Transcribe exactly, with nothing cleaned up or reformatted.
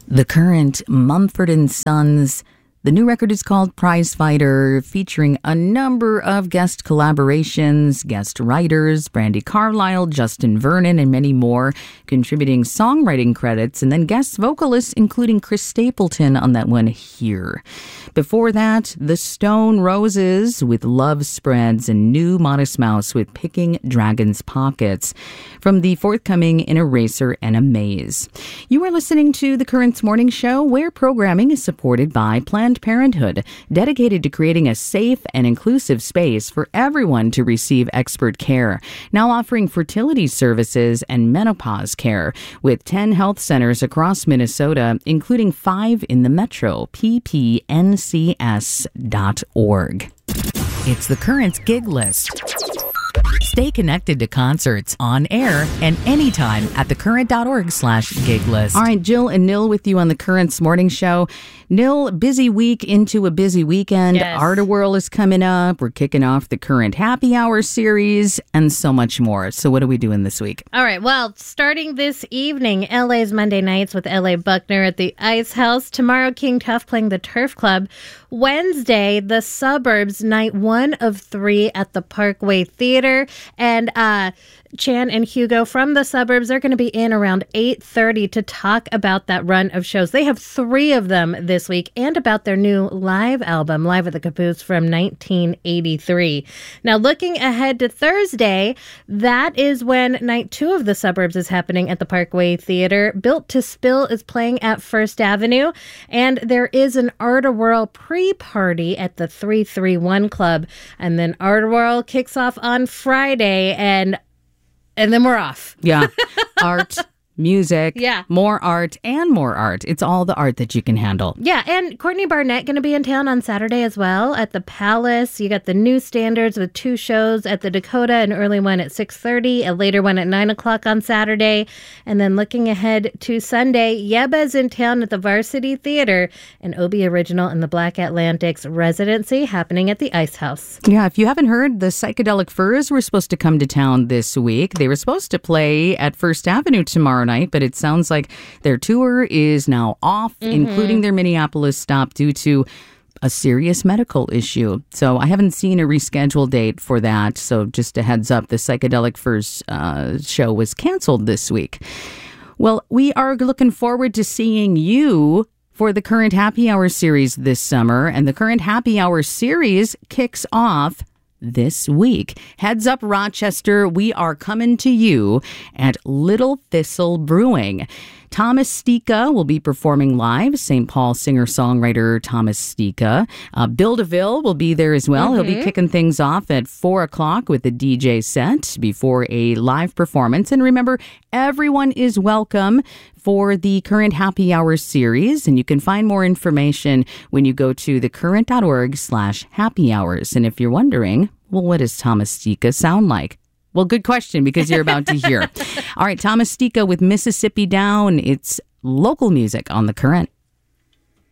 The Current, Mumford and Sons. The new record is called Prize Fighter, featuring a number of guest collaborations, guest writers, Brandi Carlile, Justin Vernon, and many more, contributing songwriting credits, and then guest vocalists, including Chris Stapleton on that one here. Before that, The Stone Roses with Love Spreads, and New Modest Mouse with Picking Dragon's Pockets, from the forthcoming In a Racer and a Maze. You are listening to The Current's Morning Show, where programming is supported by Planned Parenthood, dedicated to creating a safe and inclusive space for everyone to receive expert care. Now offering fertility services and menopause care with ten health centers across Minnesota, including five in the metro. p p n c s dot org. It's The Current's gig list. Stay connected to concerts on air and anytime at thecurrent.org slash gig list. All right, Jill and Nil with you on The Current's Morning Show. Nil, busy week into a busy weekend. Yes. Art-A-Whirl is coming up. We're kicking off the Current Happy Hour series and so much more. So what are we doing this week? All right, well, starting this evening, L A's Monday Nights with L A Buckner at the Ice House. Tomorrow, King Tuff playing the Turf Club. Wednesday, The Suburbs, night one of three at the Parkway Theater. And uh, Chan and Hugo from The Suburbs are going to be in around eight thirty to talk about that run of shows. They have three of them this week, and about their new live album, Live at the Caboose, from nineteen eighty-three. Now, looking ahead to Thursday, that is when night two of The Suburbs is happening at the Parkway Theater. Built to Spill is playing at First Avenue, and there is an Art-A-Whirl pre-party at the three three one Club. And then Art-A-Whirl kicks off on Friday, and and then we're off. Yeah. Art, music, Yeah. more art, and more art. It's all the art that you can handle. Yeah, and Courtney Barnett going to be in town on Saturday as well at the Palace. You got the New Standards with two shows at the Dakota, an early one at six thirty, a later one at nine o'clock on Saturday. And then looking ahead to Sunday, Yeba's in town at the Varsity Theater, an Obie original in the Black Atlantic's residency happening at the Ice House. Yeah, if you haven't heard, the Psychedelic Furs were supposed to come to town this week. They were supposed to play at First Avenue tomorrow night, but it sounds like their tour is now off, mm-hmm. including their Minneapolis stop, due to a serious medical issue. So I haven't seen a rescheduled date for that. So just a heads up, the Psychedelic Furs uh, show was canceled this week. Well, we are looking forward to seeing you for the Current Happy Hour series this summer. And the Current Happy Hour series kicks off this week. Heads up, Rochester, we are coming to you at Little Thistle Brewing. Thomas Stika will be performing live. Saint Paul singer-songwriter Thomas Stika. Uh, Bill DeVille will be there as well. Mm-hmm. He'll be kicking things off at four o'clock with a D J set before a live performance. And remember, everyone is welcome for the Current Happy Hour series. And you can find more information when you go to thecurrent.org slash happy hours. And if you're wondering, well, what does Thomas Stika sound like? Well, good question, because you're about to hear. All right, Thomas Stika with Mississippi Down. It's local music on The Current.